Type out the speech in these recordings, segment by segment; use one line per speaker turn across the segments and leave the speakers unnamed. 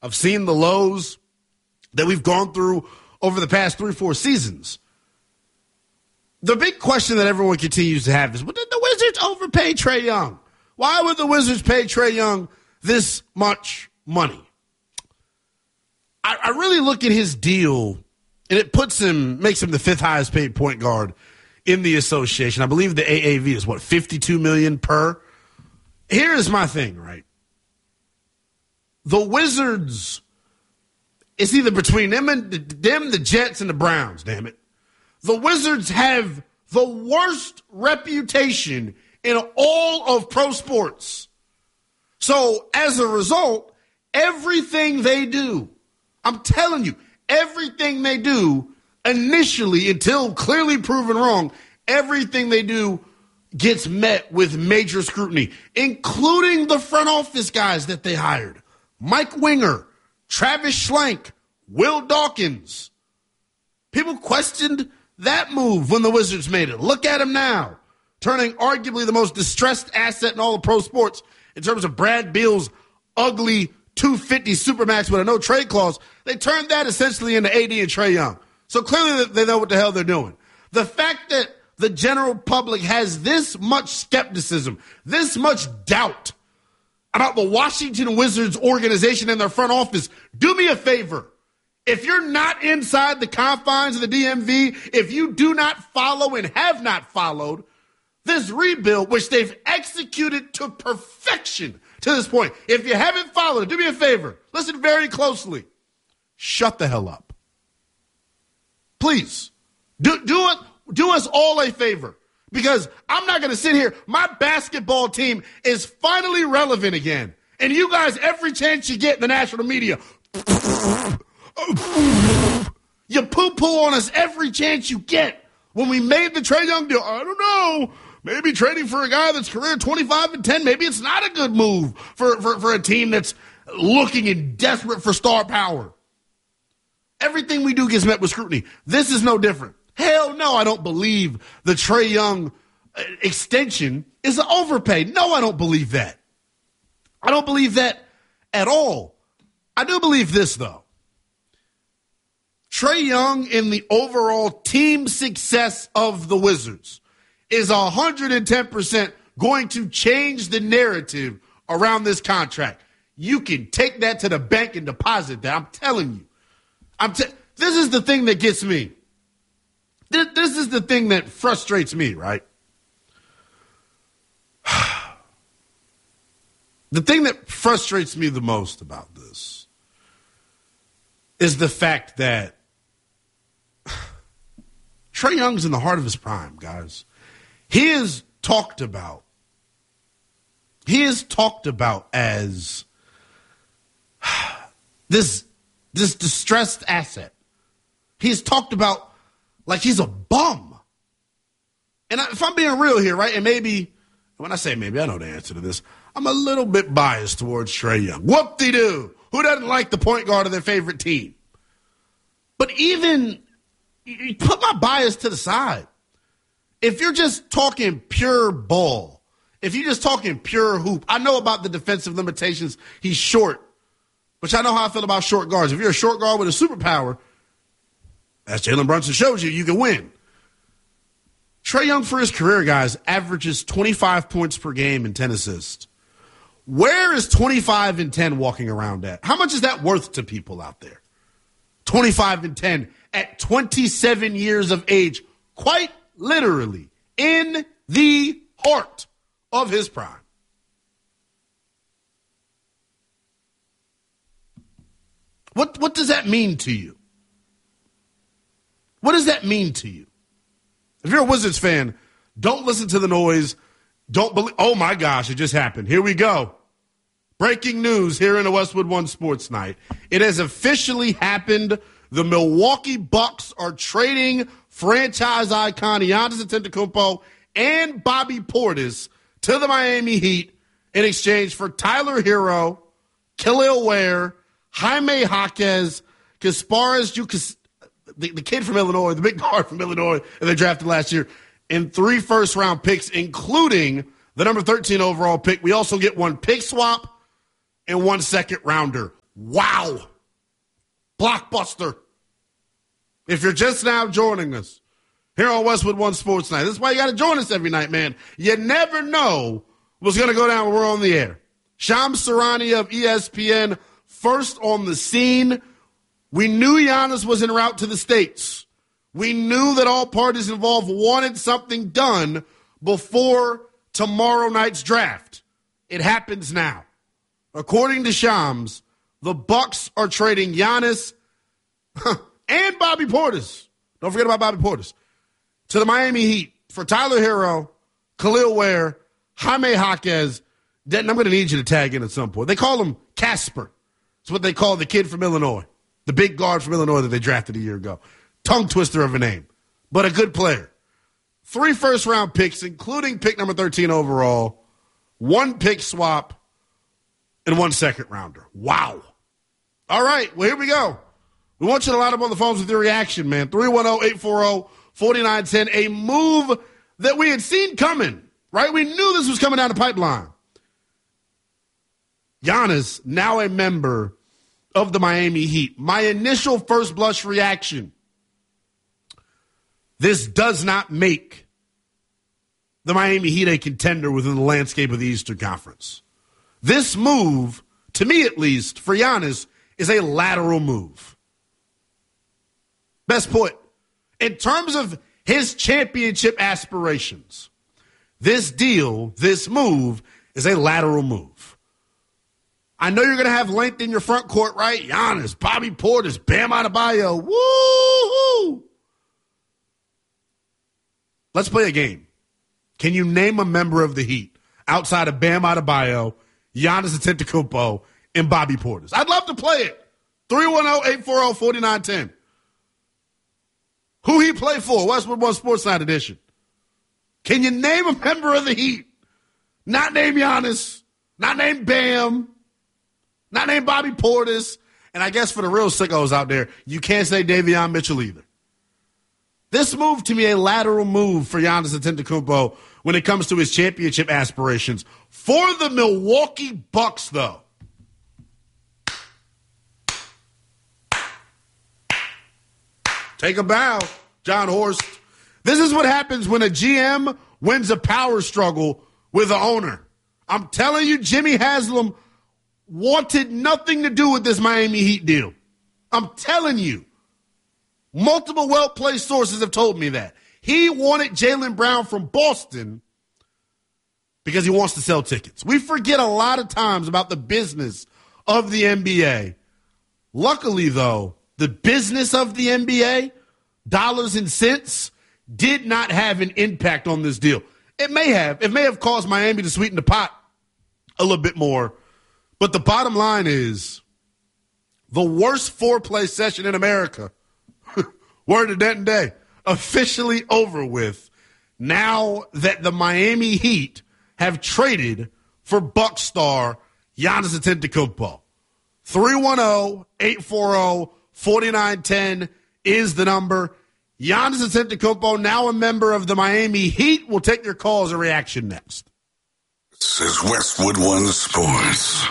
I've seen the lows that we've gone through over the past 3-4 seasons. The big question that everyone continues to have is, well, did the Wizards overpay Trae Young? Why would the Wizards pay Trae Young this much money? I really look at his deal, and it makes him the fifth highest paid point guard in the association. I believe the AAV is, $52 million per? Here's my thing, right? The Wizards, it's either between them, the Jets, and the Browns, damn it. The Wizards have the worst reputation in all of pro sports. So, as a result, everything they do, I'm telling you, everything they do initially, until clearly proven wrong, everything they do gets met with major scrutiny, including the front office guys that they hired. Mike Winger, Travis Schlenk, Will Dawkins. People questioned that move when the Wizards made it. Look at him now, turning arguably the most distressed asset in all of pro sports in terms of Brad Beal's ugly $250 Supermax with a no trade clause. They turned that essentially into AD and Trae Young. So clearly they know what the hell they're doing. The fact that the general public has this much skepticism, this much doubt about the Washington Wizards organization and their front office, do me a favor. If you're not inside the confines of the DMV, if you do not follow and have not followed this rebuild, which they've executed to perfection to this point, if you haven't followed it, do me a favor. Listen very closely. Shut the hell up. Please. Do us all a favor. Because I'm not going to sit here. My basketball team is finally relevant again. And you guys, every chance you get in the national media, you poo-poo on us every chance you get. When we made the Trae Young deal, I don't know. Maybe trading for a guy that's career 25-10, maybe it's not a good move for a team that's looking and desperate for star power. Everything we do gets met with scrutiny. This is no different. Hell no, I don't believe the Trae Young extension is an overpay. No, I don't believe that. I don't believe that at all. I do believe this, though. Trae Young in the overall team success of the Wizards is 110% going to change the narrative around this contract. You can take that to the bank and deposit that. I'm telling you. This is the thing that gets me. This is the thing that frustrates me, right? The thing that frustrates me the most about this is the fact that Trae Young's in the heart of his prime, guys. He is talked about as this distressed asset. He's talked about like he's a bum. And if I'm being real here, right, and maybe, when I say maybe, I know the answer to this, I'm a little bit biased towards Trae Young. Whoop-de-doo. Who doesn't like the point guard of their favorite team? But even, you put my bias to the side. If you're just talking pure ball, if you're just talking pure hoop, I know about the defensive limitations. He's short, which I know how I feel about short guards. If you're a short guard with a superpower, as Jalen Brunson shows you, you can win. Trae Young, for his career, guys, averages 25 points per game and 10 assists. Where is 25 and 10 walking around at? How much is that worth to people out there? 25 and 10 at 27 years of age, quite literally in the heart of his prime. What does that mean to you? What does that mean to you? If you're a Wizards fan, don't listen to the noise. Don't believe. Oh, my gosh, it just happened. Here we go. Breaking news here in the Westwood One Sports Night. It has officially happened. The Milwaukee Bucks are trading franchise icon Giannis Antetokounmpo and Bobby Portis to the Miami Heat in exchange for Tyler Hero, Khalil Ware, Jaime Jaquez, Kasparas Jukas, the kid from Illinois, the big guard from Illinois that they drafted last year, and 3 first-round picks, including the number 13 overall pick. We also get 1 pick swap and 1 second-rounder. Wow. Blockbuster. If you're just now joining us here on Westwood One Sports Night, this is why you got to join us every night, man. You never know what's going to go down when we're on the air. Shams Charania of ESPN, first on the scene. We knew Giannis was en route to the States. We knew that all parties involved wanted something done before tomorrow night's draft. It happens now. According to Shams, the Bucks are trading Giannis and Bobby Portis. Don't forget about Bobby Portis. To the Miami Heat for Tyler Hero, Khalil Ware, Jaime Jaquez. Denton, I'm going to need you to tag in at some point. They call him Casper. It's what they call the kid from Illinois, the big guard from Illinois that they drafted a year ago. Tongue twister of a name, but a good player. 3 first-round picks, including pick number 13 overall, 1 pick swap, and 1 second-rounder. Wow. All right, well, here we go. We want you to line up on the phones with your reaction, man. 310-840-4910, a move that we had seen coming, right? We knew this was coming down the pipeline. Giannis, now a member of the Miami Heat. My initial first blush reaction, this does not make the Miami Heat a contender within the landscape of the Eastern Conference. This move, to me at least, for Giannis, is a lateral move. Best put, in terms of his championship aspirations, this deal, this move, is a lateral move. I know you're going to have length in your front court, right? Giannis, Bobby Portis, Bam Adebayo. Woo-hoo! Let's play a game. Can you name a member of the Heat outside of Bam Adebayo, Giannis Antetokounmpo, and Bobby Portis? I'd love to play it. 310-840-4910. Who he play for? Westwood One Sports Night edition. Can you name a member of the Heat? Not name Giannis. Not name Bam. Not name Bobby Portis. And I guess for the real sickos out there, you can't say Davion Mitchell either. This move, to me, a lateral move for Giannis Antetokounmpo when it comes to his championship aspirations. For the Milwaukee Bucks, though, take a bow, John Horst. This is what happens when a GM wins a power struggle with an owner. I'm telling you, Jimmy Haslam wanted nothing to do with this Miami Heat deal. I'm telling you. Multiple well-placed sources have told me that. He wanted Jaylen Brown from Boston because he wants to sell tickets. We forget a lot of times about the business of the NBA. Luckily, though, the business of the NBA, dollars and cents, did not have an impact on this deal. It may have caused Miami to sweeten the pot a little bit more. But the bottom line is the worst foreplay session in America, word of Denton Day, officially over with now that the Miami Heat have traded for Bucks star Giannis Antetokounmpo. 310-840-4910 is the number. Giannis Antetokounmpo, now a member of the Miami Heat. We'll take your calls and reaction next.
This is Westwood One Sports.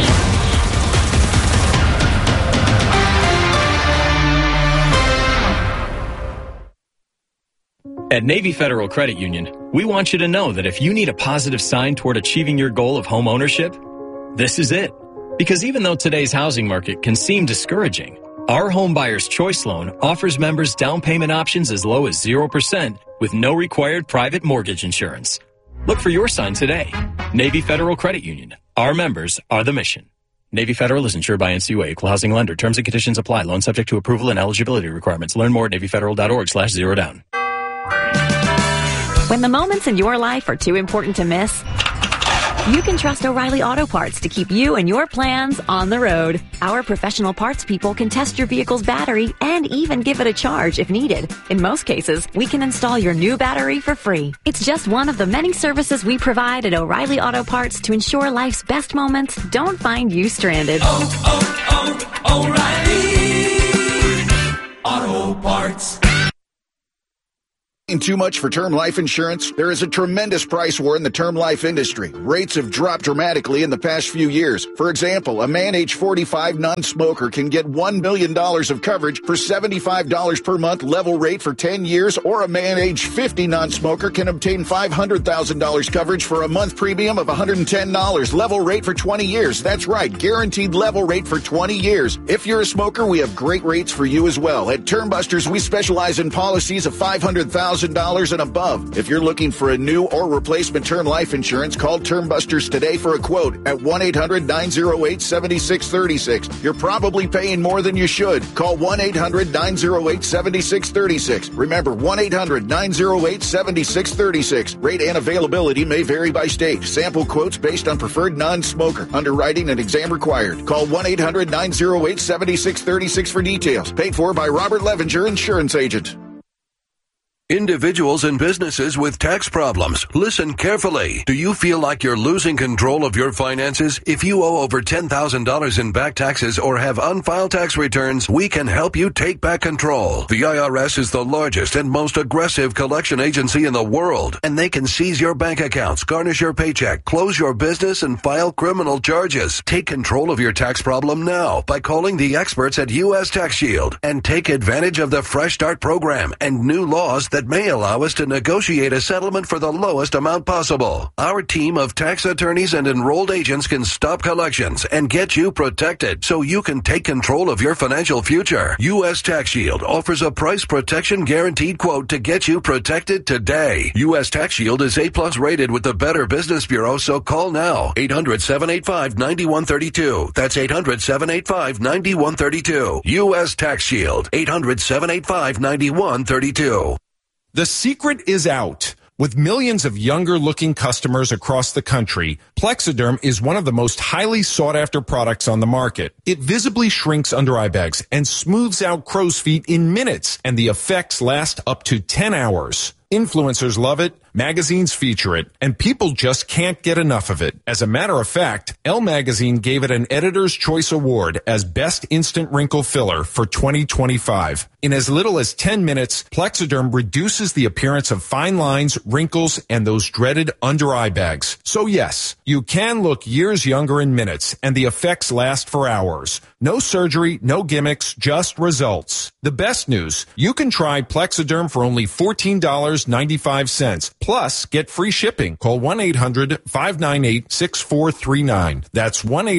At Navy Federal Credit Union, we want you to know that if you need a positive sign toward achieving your goal of home ownership, this is it. Because even though today's housing market can seem discouraging, our Home Buyer's Choice Loan offers members down payment options as low as 0% with no required private mortgage insurance. Look for your sign today. Navy Federal Credit Union. Our members are the mission. Navy Federal is insured by NCUA, Equal Housing Lender. Terms and conditions apply. Loan subject to approval and eligibility requirements. Learn more at NavyFederal.org/zerodown.
When the moments in your life are too important to miss, you can trust O'Reilly Auto Parts to keep you and your plans on the road. Our professional parts people can test your vehicle's battery and even give it a charge if needed. In most cases, we can install your new battery for free. It's just one of the many services we provide at O'Reilly Auto Parts to ensure life's best moments don't find you stranded.
O'Reilly Auto Parts. Paying too much for term life insurance? There is a tremendous price war in the term life industry. Rates have dropped dramatically in the past few years. For example, a man age 45 non-smoker can get $1 million of coverage for $75 per month level rate for 10 years, or a man age 50 non-smoker can obtain $500,000 coverage for a month premium of $110 level rate for 20 years. That's right, guaranteed level rate for 20 years. If you're a smoker, we have great rates for you as well. At Term Busters, we specialize in policies of $500,000 and above. If you're looking for a new or replacement term life insurance, call Term Busters today for a quote at 1-800-908-7636. You're probably paying more than you should. Call 1-800-908-7636. Remember, 1-800-908-7636. Rate and availability may vary by state. Sample quotes based on preferred non-smoker. Underwriting and exam required. Call 1-800-908-7636 for details. Paid for by Robert Levenger, Insurance Agent.
Individuals and businesses with tax problems, listen carefully. Do you feel like you're losing control of your finances? If you owe over $10,000 in back taxes or have unfiled tax returns, we can help you take back control. The IRS is the largest and most aggressive collection agency in the world, and they can seize your bank accounts, garnish your paycheck, close your business, and file criminal charges. Take control of your tax problem now by calling the experts at U.S. Tax Shield and take advantage of the Fresh Start program and new laws that may allow us to negotiate a settlement for the lowest amount possible. Our team of tax attorneys and enrolled agents can stop collections and get you protected so you can take control of your financial future. U.S. Tax Shield offers a price protection guaranteed quote to get you protected today. U.S. Tax Shield is A+ rated with the Better Business Bureau, so call now. 800-785-9132. That's 800-785-9132. U.S. Tax Shield. 800-785-9132.
The secret is out. With millions of younger-looking customers across the country, Plexiderm is one of the most highly sought-after products on the market. It visibly shrinks under-eye bags and smooths out crow's feet in minutes, and the effects last up to 10 hours. Influencers love it, magazines feature it, and people just can't get enough of it. As a matter of fact, Elle Magazine gave it an Editor's Choice Award as Best Instant Wrinkle Filler for 2025. In as little as 10 minutes, Plexiderm reduces the appearance of fine lines, wrinkles, and those dreaded under-eye bags. So yes, you can look years younger in minutes, and the effects last for hours. No surgery, no gimmicks, just results. The best news, you can try Plexiderm for only $14.95. Plus, get free shipping. Call 1-800-598-6439. That's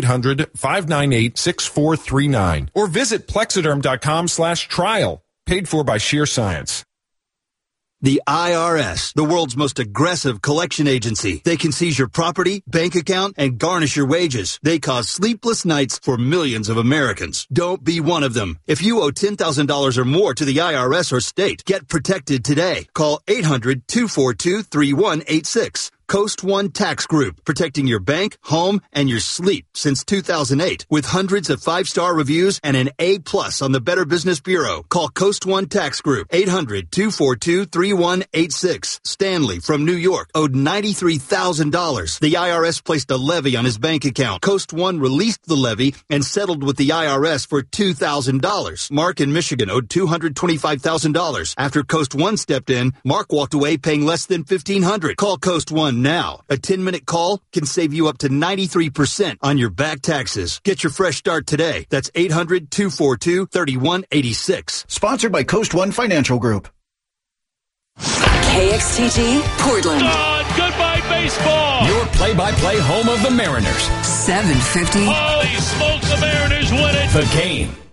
1-800-598-6439. Or visit Plexiderm.com/trial. Paid for by Sheer Science.
The IRS, the world's most aggressive collection agency. They can seize your property, bank account, and garnish your wages. They cause sleepless nights for millions of Americans. Don't be one of them. If you owe $10,000 or more to the IRS or state, get protected today. Call 800-242-3186. Coast One Tax Group, protecting your bank, home, and your sleep since 2008. With hundreds of 5-star reviews and an A+ on the Better Business Bureau. Call Coast One Tax Group, 800-242-3186. Stanley from New York owed $93,000. The IRS placed a levy on his bank account. Coast One released the levy and settled with the IRS for $2,000. Mark in Michigan owed $225,000. After Coast One stepped in, Mark walked away paying less than $1,500. Call Coast One now. A 10-minute call can save you up to 93% on your back taxes. Get your fresh start today. That's 800-242-3186.
Sponsored by Coast One Financial Group.
KXTG, Portland.
Goodbye, baseball.
Your play-by-play home of the Mariners.
750.
Holy smokes, the Mariners win it.
The Game.